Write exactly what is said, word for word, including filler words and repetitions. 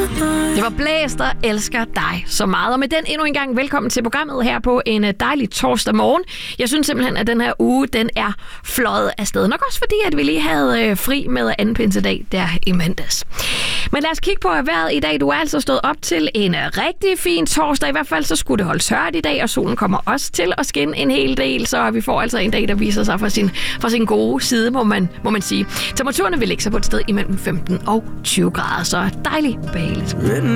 Det var Blæs, der elsker dig så meget. Og med den endnu en gang velkommen til programmet her på en dejlig torsdag morgen. Jeg synes simpelthen, at den her uge, den er fløjet afsted. Nok også fordi, at vi lige havde fri med anden pinsedag der i mandags. Men lad os kigge på vejret i dag. Du er altså stået op til en rigtig fin torsdag. I hvert fald så skulle det holde tørt i dag, og solen kommer også til at skinne en hel del. Så vi får altså en dag, der viser sig fra sin, fra sin gode side, må man, må man sige. Temperaturerne vil ligge sig på et sted imellem femten og tyve grader, så dejligt behageligt.